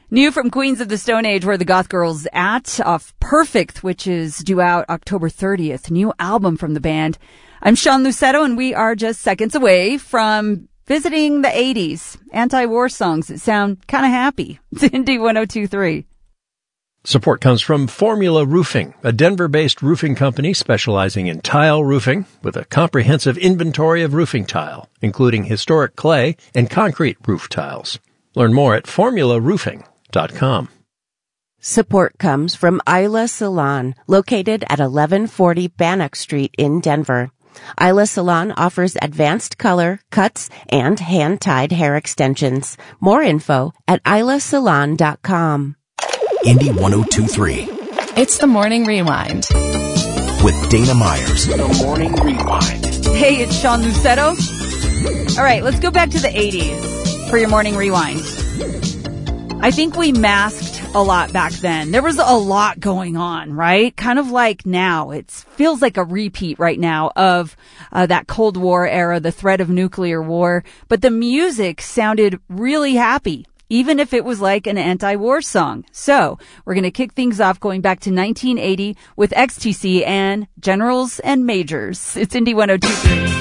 New from Queens of the Stone Age, Where the Goth Girl's At, off Perfect, which is due out October 30th. New album from the band. I'm Sean Lucetto, and we are just seconds away from visiting the 80s. Anti-war songs that sound kind of happy. It's Indy 102.3. Support comes from Formula Roofing, a Denver-based roofing company specializing in tile roofing with a comprehensive inventory of roofing tile, including historic clay and concrete roof tiles. Learn more at formularoofing.com. Support comes from Isla Salon, located at 1140 Bannock Street in Denver. Isla Salon offers advanced color, cuts, and hand-tied hair extensions. More info at islasalon.com. Indy 102.3. It's the Morning Rewind. With Dana Myers. The Morning Rewind. Hey, it's Sean Lucetto. All right, let's go back to the 80s for your Morning Rewind. I think we masked a lot back then. There was a lot going on, right? Kind of like now. It feels like a repeat right now of that Cold War era, the threat of nuclear war. But the music sounded really happy, even if it was like an anti-war song. So we're going to kick things off going back to 1980 with XTC and Generals and Majors. It's Indy 102.3.